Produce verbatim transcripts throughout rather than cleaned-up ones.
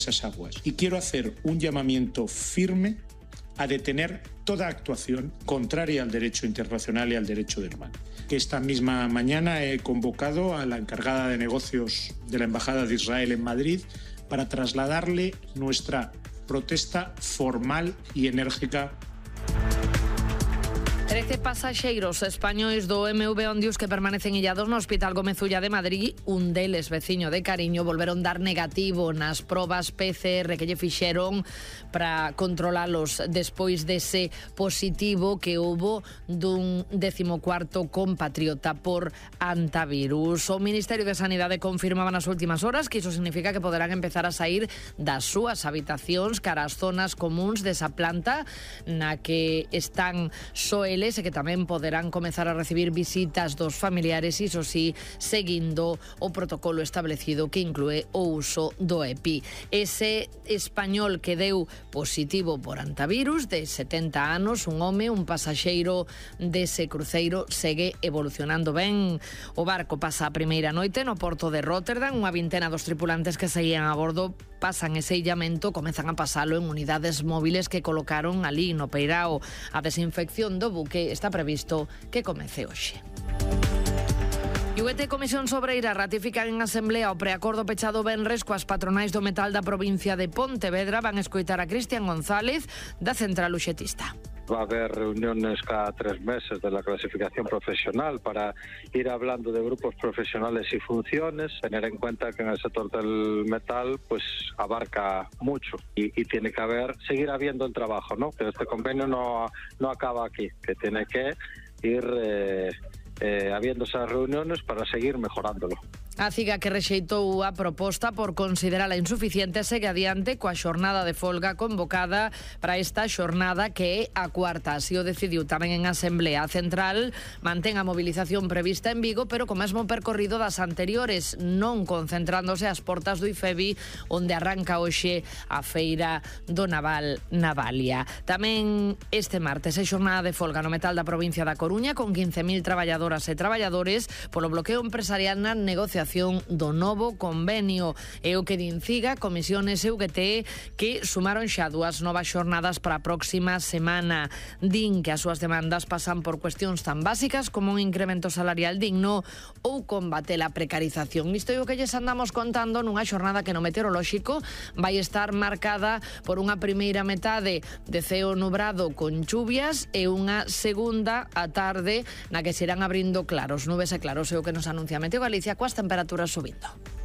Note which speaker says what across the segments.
Speaker 1: esas aguas. Y quiero hacer un llamamiento firme a detener toda actuación contraria al derecho internacional y al derecho del mar. Esta misma mañana he convocado a la encargada de negocios de la Embajada de Israel en Madrid para trasladarle nuestra protesta formal y enérgica.
Speaker 2: trece pasaxeiros españois do M V Ondius que permanecen illados no Hospital Gómez Ulla de Madrid, un deles veciño de Cariño, volveron dar negativo nas probas P C R que lle fixeron para controlalos despois dese positivo que houbo dun décimo cuarto compatriota por antivirus. O Ministerio de Sanidade confirmaba nas últimas horas que iso significa que poderán empezar a sair das súas habitacións cara ás zonas comuns desa planta na que están só eles e que tamén poderán comezar a recibir visitas dos familiares, iso sí, seguindo o protocolo establecido que inclúe o uso do E P I. Ese español que deu positivo por antivirus de setenta anos, un home, un pasaxeiro dese cruceiro, segue evolucionando ben. O barco pasa a primeira noite no porto de Rotterdam, unha vintena dos tripulantes que seguían a bordo pasan ese illamento, comezan a pasalo en unidades móviles que colocaron ali no peirao. A desinfección do buque está previsto que comece hoxe. E o E T Comisión Sobreira ratifican en Asemblea o preacordo pechado venres coas patronais do metal da provincia de Pontevedra. Van escoitar a Cristian González da Central Uxetista.
Speaker 3: Va a haber reuniones cada tres meses de la clasificación profesional para ir hablando de grupos profesionales y funciones, tener en cuenta que en el sector del metal pues abarca mucho y, y tiene que haber, seguir habiendo el trabajo, ¿no? Que este convenio no, no acaba aquí, que tiene que ir eh, eh, habiendo esas reuniones para seguir mejorándolo.
Speaker 2: A CIGA, que rexeitou a proposta por considerala insuficiente, segue adiante coa xornada de folga convocada para esta xornada que é a cuarta. Así o decidiu tamén en Asemblea. A Central mantén a movilización prevista en Vigo, pero co mesmo percorrido das anteriores, non concentrándose ás portas do IFEBI, onde arranca hoxe a feira do Naval Navalia. Tamén este martes é xornada de folga no metal da provincia da Coruña, con quince mil traballadoras e traballadores polo bloqueo empresarial na negociación do novo convenio. É o que din CIGA, Comisiones e U G T, que sumaron xa dúas novas xornadas para a próxima semana. Din que as súas demandas pasan por cuestións tan básicas como un incremento salarial digno ou combate a precarización. Isto é o que lles andamos contando nunha xornada que no meteorolóxico vai estar marcada por unha primeira metade de ceo nubrado con chuvias e unha segunda a tarde na que se irán abrindo claros, nubes e claros. É o que nos anuncia Meteo Galicia coas temperaturas subindo.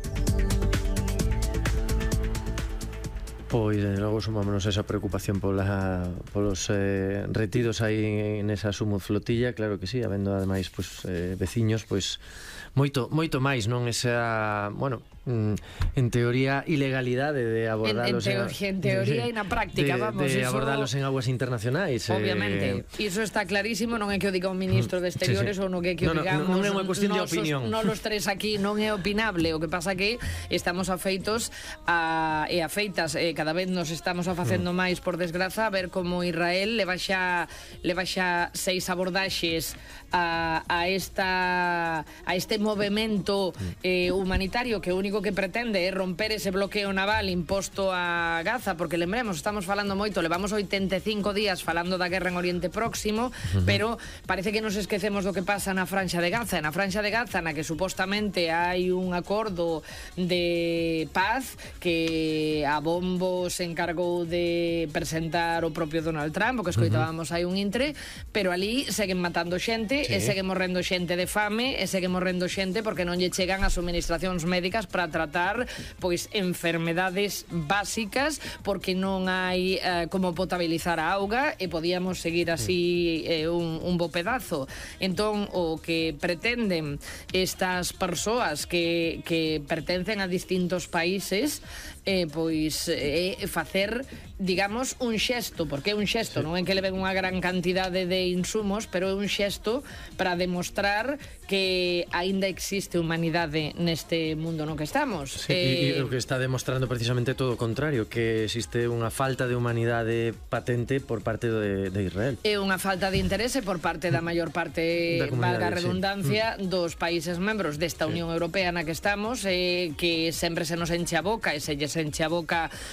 Speaker 4: Pois, desde logo, sumámonos a esa preocupación pola, polos eh, retidos aí nesa sumoflotilla, claro que sí, habendo ademais pues, eh, veciños, pois moito moito máis, non esa, bueno, en teoría ilegalidade de abordalos
Speaker 2: en, en, teoría, en teoría e na práctica,
Speaker 4: de,
Speaker 2: vamos,
Speaker 4: de
Speaker 2: eso,
Speaker 4: abordalos en aguas internacionais.
Speaker 2: Obviamente, eh, iso está clarísimo, non é que o diga un ministro de Exteriores, sí, sí, ou non é que o
Speaker 4: no,
Speaker 2: digamos,
Speaker 4: non é unha cuestión de opinión.
Speaker 2: Non os tres aquí non é opinable, o que pasa que estamos afeitos a, e afeitas, e cada vez nos estamos afacendo mm. máis, por desgraza, a ver como Israel leva xa leva xa seis abordaxes a, a esta a este movemento eh, humanitario que o único que pretende é romper ese bloqueo naval imposto a Gaza, porque lembremos, estamos falando moito, levamos oitenta e cinco días falando da guerra en Oriente Próximo, uh-huh. pero parece que nos esquecemos do que pasa na Franxa de Gaza. Na Franxa de Gaza, na que supostamente hai un acordo de paz que a bombo se encargou de presentar o propio Donald Trump, o que escoitábamos uh-huh. hai un intre, pero ali seguen matando xente, sí. e segue morrendo xente de fame, e segue morrendo xente porque non lle chegan as suministracións médicas para tratar pois enfermedades básicas, porque non hai eh, como potabilizar a auga, e podíamos seguir así eh, un, un bo pedazo. Entón, o que pretenden estas persoas que, que pertencen a distintos países eh, pois é eh, facer, digamos, un xesto, porque é un xesto, sí. non é que leven unha gran cantidade de insumos, pero é un xesto para demostrar que aínda existe humanidade neste mundo no que estamos.
Speaker 4: Sí, eh, e o que está demostrando precisamente todo o contrario, que existe unha falta de humanidade patente por parte de, de Israel.
Speaker 2: É unha falta de interese por parte da maior parte, valga a redundancia, sí. dos países membros desta Unión sí. Europea na que estamos, eh, que sempre se nos enche a boca e se lles enche a boca